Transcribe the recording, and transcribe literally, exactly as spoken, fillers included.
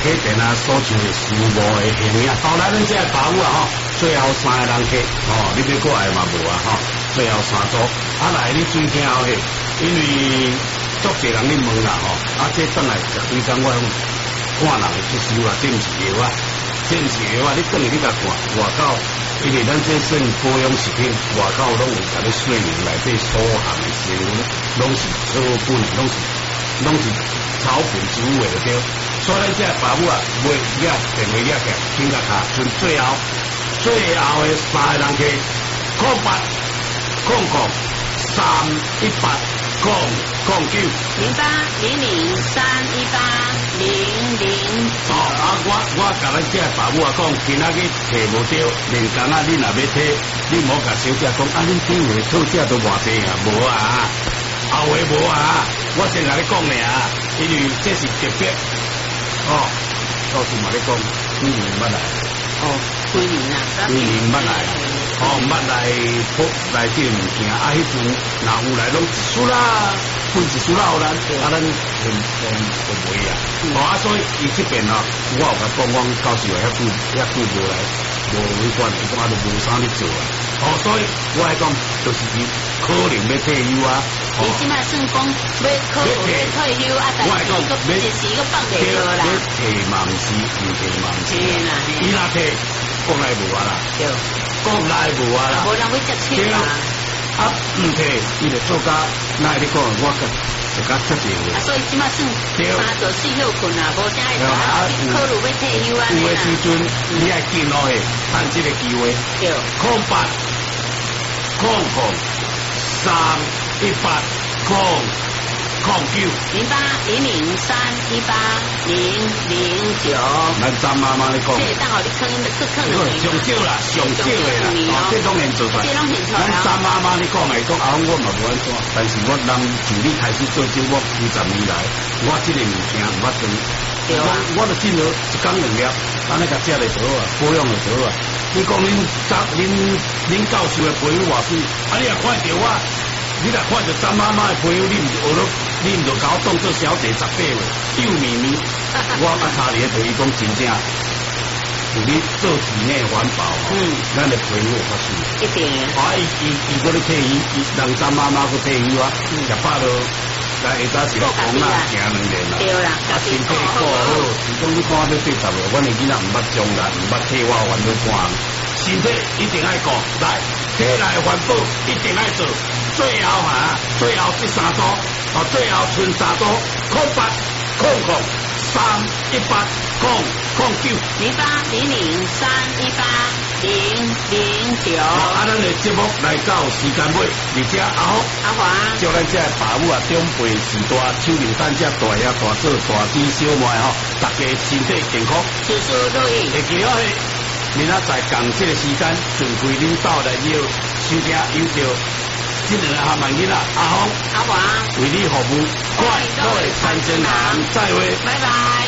客店啊所像的事务的行啊，后来咱这爸母啊吼，最后三个人客哦，你要过来嘛无啊吼，最后三组啊来你最惊后嘿，因为足侪人咧问啦吼，啊这转来食对讲我讲看人接受啊，这毋是药啊，这毋是药啊，你等于你甲看外口，因为咱这算保养食品，外口拢有甲你说明内底所含的成分，拢是草本，拢是拢是草本植物的对。所以咱这爸母啊，袂了电话了起，听甲卡，剩最后最后的三个人客，空八空空三一八空空九零八零零三一八零零九。 哦，啊，我我甲咱这爸母啊讲，今仔日摕无着，连工啊，你若要摕，你莫甲小姐讲，啊，恁顶回套价都偌济啊，无啊，后回无啊，我先甲你讲咧啊，因为这是特别。哦，到时嘛你讲，几年捌来？ 哦，几年啊？ 几年捌来？哦，捌来铺来这物件，啊，迄阵若有来拢一输啦，分一输啦，互咱，啊，咱很很很袂啊。哦，啊，所以伊这边啊，我有甲讲，我到时候遐久遐久无来，无委管，伊讲啊，都无啥咧做啊。哦，所以我来讲，就是伊可能要退休啊。 你即摆算讲要可能要退休啊，但是伊个一时个放袂落啦。 退嘛毋是，唔退嘛毋是。伊若退，国内无啊啦。 对。 国内无啊啦。 无人要接手啦。 啊，毋退，伊就做甲，那你讲我个就甲接着。 啊，所以即摆算三做四休困啊，无啥会考虑要退休啊。 有诶时阵，你爱见咯嘿，趁即个机会。 对。 空八，空空。三一八空空九零八零零三一八零零九。 咱张妈妈你讲， 这当好你坑的去坑的。 上少啦，上少的啦，哦，这拢现做出来。 这拢现出来。 咱张妈妈你讲来讲，啊，我嘛无安怎，但是我人从你开始做节目几十年来，我这个物件唔捌做。 对啊。 我我就进了一缸两粒，安尼甲食的好啊，保养的好啊。你讲恁张恁恁教授的陪我偌久，啊，你也看到我。你若看着张妈妈的朋友，你唔学了，你唔就甲我当做小姐十八岁，幼咪咪。我啊查理对伊讲真正，有你做体内环保，嗯，咱的朋友发生。 一定。 啊，伊伊伊嗰啲退休，伊让张妈妈去退休啊，食饱了，来下早是讲啊，行两年啦。 对啦， 啊，身体顾好，是讲你看我要对十个，阮的囡仔唔捌将来，唔捌替我烦恼看，身体一定爱顾，来，体内环保一定爱做。最后哈，最后这三组，哦，最后剩三组，空八空空三一八空空九零八零零三一八零零九。 啊，咱的节目来到时间尾，而且阿好阿华， 叫咱这爸母啊，长辈时代，手榴弹这大爷大嫂大姊小妹吼，大家身体健康， 事事如意。 会记好嘿，明仔载共这个时间，准备恁到来要收听有着。这两个下万囡仔，阿红、 阿华为你服务，快乐的产生人，再会， 拜拜。